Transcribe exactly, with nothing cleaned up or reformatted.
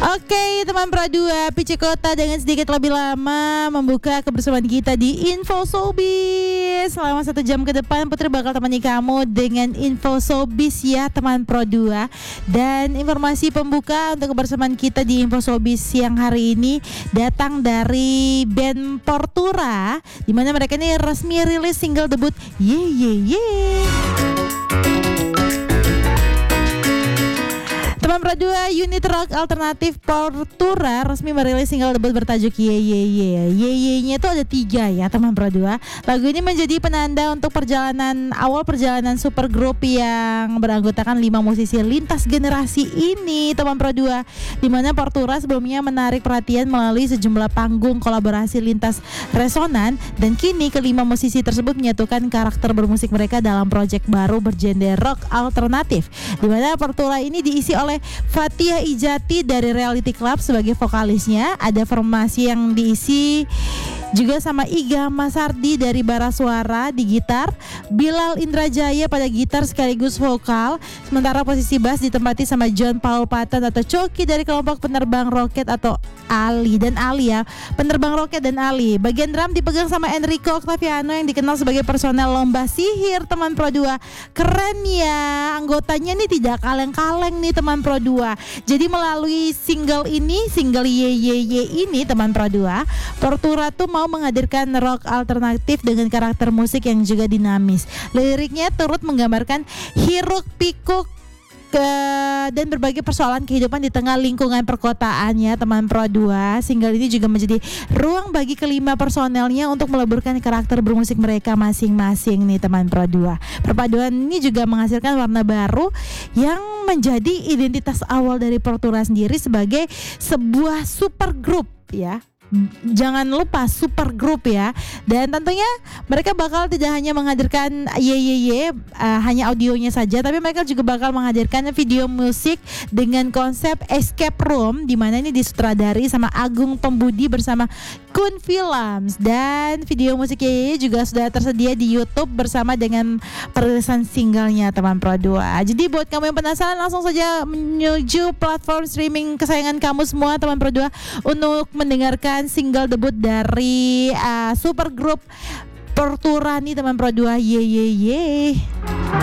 Oke teman Pro dua, P C Kota dengan sedikit lebih lama membuka kebersamaan kita di Info Showbiz. Selama satu jam ke depan Putri bakal temani kamu dengan Info Showbiz ya teman Pro dua. Dan informasi pembuka untuk kebersamaan kita di Info Showbiz siang hari ini datang dari band Portura, dimana mereka ini resmi rilis single debut Ye Ye Ye. Teman Pro dua, unit rock alternatif Portura resmi merilis single debut bertajuk Ye Ye Ye. Ye Ye-nya itu ada tiga ya teman Pro dua. Lagu ini menjadi penanda untuk perjalanan awal perjalanan super group yang beranggotakan lima musisi lintas generasi ini teman Pro dua. Dimana Portura sebelumnya menarik perhatian melalui sejumlah panggung kolaborasi lintas resonan, dan kini kelima musisi tersebut menyatukan karakter bermusik mereka dalam proyek baru bergenre rock alternatif. Dimana Portura ini diisi oleh Fathia Ijati dari Reality Club sebagai vokalisnya. Ada formasi yang diisi juga sama Iga Masardi dari Bara Suara di gitar, Bilal Indrajaya pada gitar sekaligus vokal. Sementara posisi bass ditempati sama John Paul Patton atau Coki dari kelompok penerbang roket atau Ali dan Ali ya, penerbang roket dan Ali. Bagian drum dipegang sama Enrico Octaviano yang dikenal sebagai personel lomba sihir teman Pro dua. Keren ya, anggotanya nih tidak kaleng-kaleng nih teman Pro dua. Jadi melalui single ini, single Ye Ye Ye ini teman Pro dua, Portura tuh mau menghadirkan rock alternatif dengan karakter musik yang juga dinamis. Liriknya turut menggambarkan hiruk pikuk ke dan berbagai persoalan kehidupan di tengah lingkungan perkotaan ya teman Pro dua. Single ini juga menjadi ruang bagi kelima personelnya untuk meleburkan karakter bermusik mereka masing-masing nih teman Pro dua. Perpaduan ini juga menghasilkan warna baru yang menjadi identitas awal dari Portura sendiri sebagai sebuah super group ya. Jangan lupa super group ya. Dan tentunya mereka bakal tidak hanya menghadirkan Ye Ye Ye uh, hanya audionya saja, tapi mereka juga bakal menghadirkan video musik dengan konsep escape room, di mana ini disutradari sama Agung Pembudi bersama Kun Films. Dan video musik Ye Ye Ye juga sudah tersedia di YouTube bersama dengan perilisan singlenya teman Pro dua. Jadi buat kamu yang penasaran, langsung saja menuju platform streaming kesayangan kamu semua teman Pro dua untuk mendengarkan single debut dari uh, super group Portura nih teman Pro dua, Ye Ye Ye.